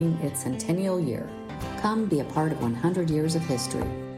its centennial year. Come be a part of 100 years of history.